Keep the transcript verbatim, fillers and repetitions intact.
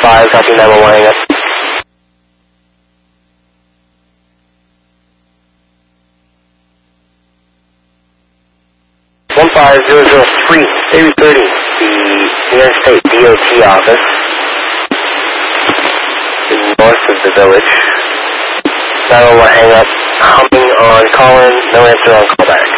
five, copy nine one one, hang up. one five zero zero three, Series thirty, the New York State D O T office, north of the village. nine one one, hang up, humming on call-in, no answer on callback.